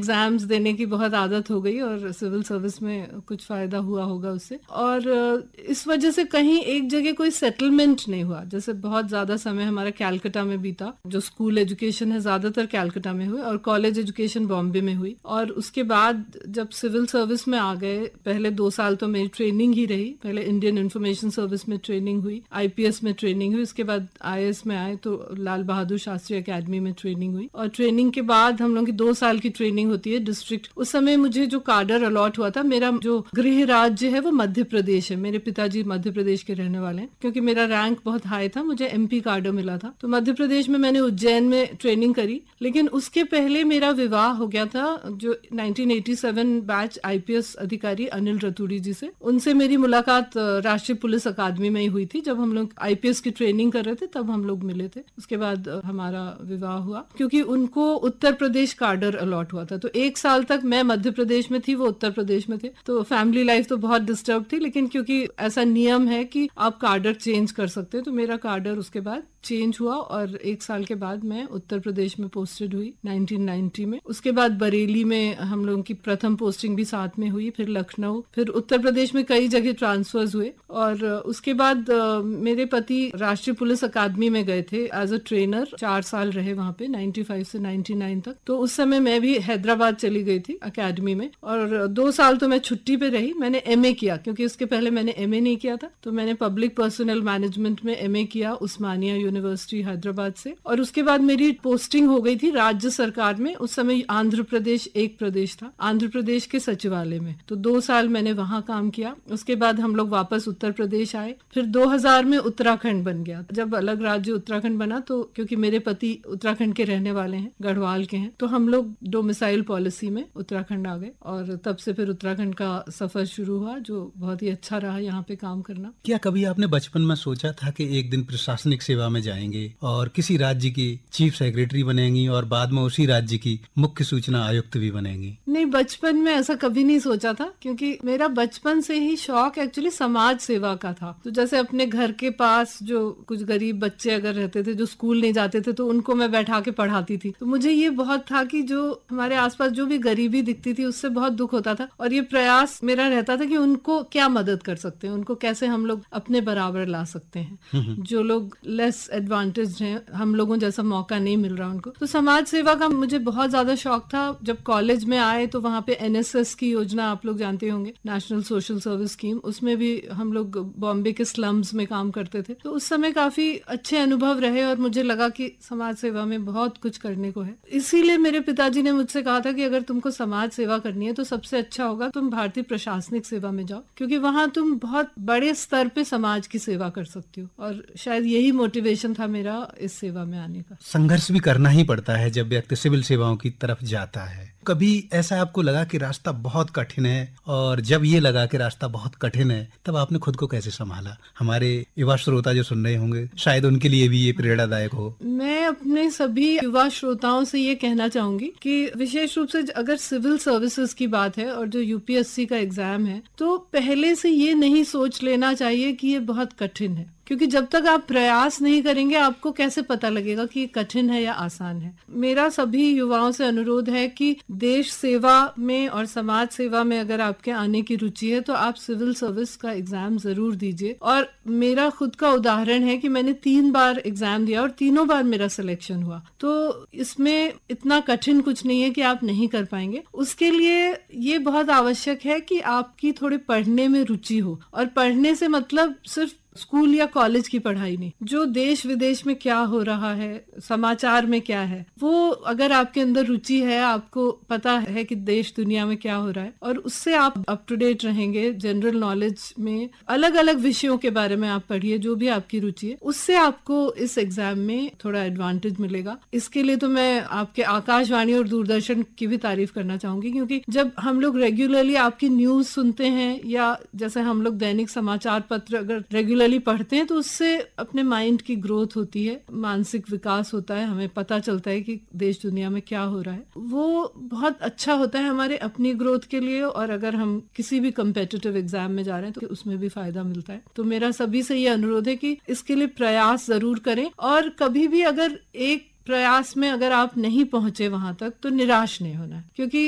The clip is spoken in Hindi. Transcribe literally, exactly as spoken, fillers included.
एग्जाम्स देने की बहुत आदत हो गई और सिविल सर्विस में कुछ फायदा हुआ होगा उससे। और इस वजह से कहीं एक जगह कोई सेटलमेंट नहीं हुआ। जैसे बहुत ज्यादा समय हमारा कैलकाटा में बीता, जो स्कूल एजुकेशन है ज्यादातर कैलकाटा में हुई और कॉलेज एजुकेशन बॉम्बे में हुई। और उसके बाद जब सिविल सर्विस में आ गए, पहले दो साल तो मेरी ट्रेनिंग ही रही। पहले इंडियन इंफॉर्मेशन सर्विस में ट्रेनिंग हुई, आईपीएस में ट्रेनिंग हुई, उसके बाद आईएएस में आए तो लाल बहादुर शास्त्री एकेडमी में ट्रेनिंग हुई। और ट्रेनिंग के बाद हम लोग की दो साल की ट्रेनिंग होती है डिस्ट्रिक्ट। उस समय मुझे जो कार्डर अलॉट हुआ था, मेरा जो गृह राज्य है वो मध्य प्रदेश है। मेरे पिताजी मध्य प्रदेश के रहने वाले हैं। क्योंकि मेरा रैंक बहुत हाई था, मुझे एमपी कार्डर मिला था। तो मध्य प्रदेश में मैंने उज्जैन में ट्रेनिंग करी। लेकिन उसके पहले मेरा विवाह हो गया था जो nineteen eighty seven batch IPS अधिकारी अनिल रतूड़ी जी से। उनसे मेरी मुलाकात राष्ट्रीय पुलिस अकादमी में ही हुई थी। जब हम लोग आईपीएस की ट्रेनिंग कर रहे थे तब हम लोग मिले थे। उसके बाद हमारा विवाह हुआ। क्योंकि उनको उत्तर प्रदेश कार्डर अलॉट हुआ था, तो एक साल तक मैं मध्य प्रदेश में थी, वो उत्तर प्रदेश में थे। तो फैमिली लाइफ तो बहुत डिस्टर्ब थी। लेकिन क्योंकि ऐसा नियम है कि आप कार्डर चेंज कर सकते हैं, तो मेरा कार्डर उसके बाद चेंज हुआ और एक साल के बाद मैं उत्तर प्रदेश में पोस्टेड हुई नाइनटीन नाइंटी में। उसके बाद बरेली में हम लोगों की प्रथम पोस्टिंग भी साथ में हुई, फिर लखनऊ, फिर उत्तर प्रदेश में कई जगह ट्रांसफर्स हुए। और उसके बाद मेरे पति राष्ट्रीय पुलिस अकादमी में गए थे एज अ ट्रेनर। चार साल रहे वहां पे, नाइंटी फाइव से नाइंटी नाइन तक। तो उस समय मैं भी हैदराबाद चली गई थी अकेडमी में और दो साल तो मैं छुट्टी पे रही। मैंने एमए किया, क्योंकि उसके पहले मैंने एमए नहीं किया था। तो मैंने पब्लिक पर्सनल मैनेजमेंट में एमए किया उस्मानिया यूनिवर्सिटी हैदराबाद से। और उसके बाद मेरी पोस्टिंग हो गई थी राज्य सरकार में। उस समय आंध्र प्रदेश एक प्रदेश था, आंध्र प्रदेश के सचिवालय में। तो दो साल मैंने वहां काम किया। उसके बाद हम लोग वापस उत्तर प्रदेश आए। फिर दो हज़ार में उत्तराखंड बन गया। जब अलग राज्य उत्तराखंड बना, तो क्योंकि मेरे पति उत्तराखंड के रहने वाले हैं, गढ़वाल के हैं, तो हम लोग डोमिसाइल पॉलिसी में उत्तराखंड आ गए। और तब से फिर उत्तराखंड का सफर शुरू हुआ, जो बहुत ही अच्छा रहा यहाँ पे काम करना। क्या कभी आपने बचपन में सोचा था कि एक दिन प्रशासनिक सेवा में जाएंगे और किसी राज्य की चीफ सेक्रेटरी बनेंगी और बाद में उसी राज्य की मुख्य सूचना आयुक्त भी बनेंगी? नहीं, बचपन में ऐसा कभी नहीं सोचा था। क्योंकि मेरा बचपन से ही शौक एक्चुअली समाज सेवा का था। तो जैसे अपने घर के पास जो कुछ गरीब बच्चे अगर रहते थे जो स्कूल नहीं जाते थे, तो उनको मैं बैठा के पढ़ाती थी। तो मुझे ये बहुत था कि जो हमारे आसपास जो भी गरीबी दिखती थी उससे बहुत दुख होता था। और ये प्रयास मेरा रहता था कि उनको क्या मदद कर सकते हैं, उनको कैसे हम लोग अपने बराबर ला सकते हैं। जो लोग लेस एडवांटेज्ड हैं, हम लोगों जैसा मौका नहीं मिल रहा उनको। तो समाज सेवा का मुझे बहुत ज्यादा शौक था। जब कॉलेज में आए तो वहाँ पे एनएसएस की योजना आप लोग जानते होंगे, नेशनल सोशल सर्विस स्कीम, उसमें भी हम लोग बॉम्बे के स्लम्स में काम करते थे। तो उस समय काफी अच्छे अनुभव रहे और मुझे लगा कि समाज सेवा में बहुत कुछ करने को है। इसीलिए मेरे पिताजी ने मुझसे कहा था कि अगर तुमको समाज सेवा करनी है तो सबसे अच्छा होगा तुम भारतीय प्रशासनिक सेवा में जाओ, क्योंकि वहाँ तुम बहुत बड़े स्तर पे समाज की सेवा कर सकती हो। और शायद यही मोटिवेशन था मेरा इस सेवा में आने का। संघर्ष भी करना ही पड़ता है जब व्यक्ति सिविल सेवाओं की तरफ जाता है। कभी ऐसा आपको लगा कि रास्ता बहुत कठिन है, और जब ये लगा कि रास्ता बहुत कठिन है तब आपने खुद को कैसे संभाला? हमारे युवा श्रोता जो सुन रहे होंगे शायद उनके लिए भी ये प्रेरणादायक हो। मैं अपने सभी युवा श्रोताओं से ये कहना चाहूंगी कि विशेष रूप से अगर सिविल सर्विसेज की बात है और जो यूपीएससी का एग्जाम है, तो पहले से ये नहीं सोच लेना चाहिए कि ये बहुत कठिन है। क्योंकि जब तक आप प्रयास नहीं करेंगे आपको कैसे पता लगेगा कि ये कठिन है या आसान है। मेरा सभी युवाओं से अनुरोध है कि देश सेवा में और समाज सेवा में अगर आपके आने की रुचि है तो आप सिविल सर्विस का एग्जाम जरूर दीजिए। और मेरा खुद का उदाहरण है कि मैंने तीन बार एग्जाम दिया और तीनों बार मेरा सिलेक्शन हुआ। तो इसमें इतना कठिन कुछ नहीं है कि आप नहीं कर पाएंगे। उसके लिए ये बहुत आवश्यक है कि आपकी थोड़ी पढ़ने में रुचि हो। और पढ़ने से मतलब सिर्फ स्कूल या कॉलेज की पढ़ाई नहीं, जो देश विदेश में क्या हो रहा है, समाचार में क्या है, वो अगर आपके अंदर रुचि है, आपको पता है कि देश दुनिया में क्या हो रहा है, और उससे आप अप टू डेट रहेंगे। जनरल नॉलेज में अलग अलग विषयों के बारे में आप पढ़िए, जो भी आपकी रुचि है, उससे आपको इस एग्जाम में थोड़ा एडवांटेज मिलेगा। इसके लिए तो मैं आपके आकाशवाणी और दूरदर्शन की भी तारीफ करना चाहूंगी, क्योंकि जब हम लोग रेगुलरली आपकी न्यूज सुनते हैं या जैसे हम लोग दैनिक समाचार पत्र अगर रेगुलर पढ़ते हैं तो उससे अपने माइंड की ग्रोथ होती है, मानसिक विकास होता है, हमें पता चलता है कि देश दुनिया में क्या हो रहा है। वो बहुत अच्छा होता है हमारे अपनी ग्रोथ के लिए। और अगर हम किसी भी कम्पिटिटिव एग्जाम में जा रहे हैं तो उसमें भी फायदा मिलता है। तो मेरा सभी से ये अनुरोध है कि इसके लिए प्रयास जरूर करें। और कभी भी अगर एक प्रयास में अगर आप नहीं पहुंचे वहां तक तो निराश नहीं होना है, क्योंकि